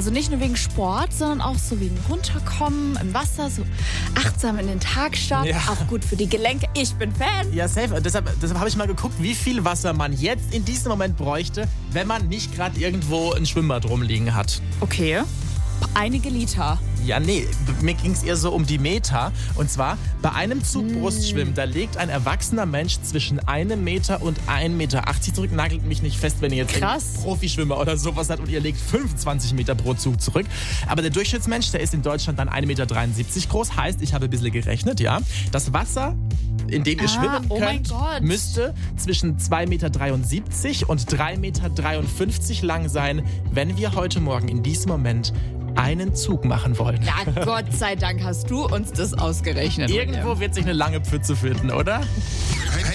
Also nicht nur wegen Sport, sondern auch so wegen Runterkommen im Wasser, so achtsam in den Tag starten. Ja. Auch gut für die Gelenke. Ich bin Fan. Ja, safe. Deshalb habe ich mal geguckt, wie viel Wasser man jetzt in diesem Moment bräuchte, wenn man nicht gerade irgendwo ein Schwimmbad rumliegen hat. Okay. Einige Liter. Ja, nee, mir ging es eher so um die Meter. Und zwar, bei einem Zug Brustschwimmen, da legt ein erwachsener Mensch zwischen 1 Meter und 1,80 Meter zurück. Nagelt mich nicht fest, wenn ihr jetzt einen Profischwimmer oder sowas habt und ihr legt 25 Meter pro Zug zurück. Aber der Durchschnittsmensch, der ist in Deutschland dann 1,73 Meter groß. Heißt, ich habe ein bisschen gerechnet, ja. Das Wasser, in dem ihr schwimmen könnt, müsste zwischen 2,73 Meter und 3,53 Meter lang sein, wenn wir heute Morgen in diesem Moment einen Zug machen wollen. Ja, Gott sei Dank hast du uns das ausgerechnet. Irgendwo wird sich eine lange Pfütze finden, oder?